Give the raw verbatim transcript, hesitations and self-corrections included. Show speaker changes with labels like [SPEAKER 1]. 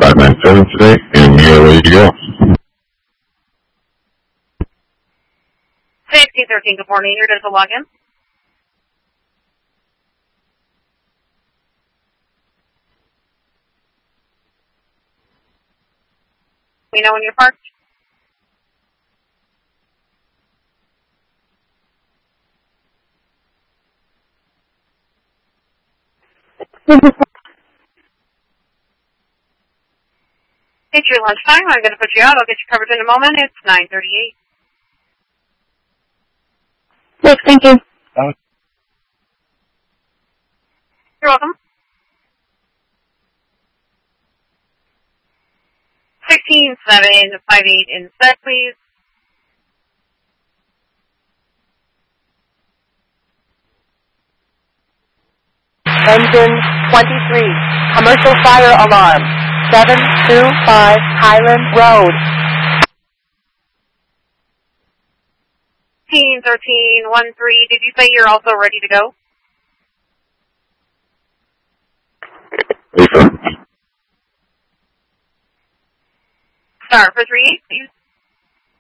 [SPEAKER 1] five nine seven today, and we are ready to go.
[SPEAKER 2] sixteen thirteen, good morning. Here does the login. We know when you're parked. It's your lunchtime. I'm going to put you out. I'll get you covered in a moment. It's nine thirty-eight.
[SPEAKER 3] Yes, thank you.
[SPEAKER 1] Uh,
[SPEAKER 2] You're welcome. sixteen seven five eight in set, please.
[SPEAKER 4] Engine twenty-three, commercial fire alarm, seven two five Highland Road.
[SPEAKER 2] sixteen thirteen one three, did you say you're also ready to go?
[SPEAKER 1] Lisa.
[SPEAKER 2] Star for three eight, please.